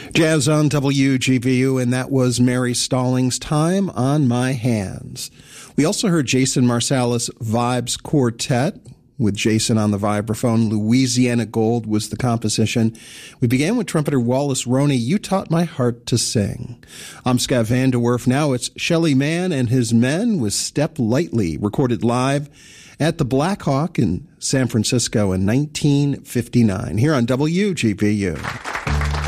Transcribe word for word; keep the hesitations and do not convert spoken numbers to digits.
Jazz on W G V U, and that was Mary Stallings' Time on My Hands. We also heard Jason Marsalis Vibes Quartet with Jason on the vibraphone. Louisiana Gold was the composition. We began with trumpeter Wallace Roney, You Taught My Heart to Sing. I'm Scott Van Der Werf. Now it's Shelly Manne and His Men with Step Lightly, recorded live at the Black Hawk in San Francisco in nineteen fifty-nine, here on W G V U.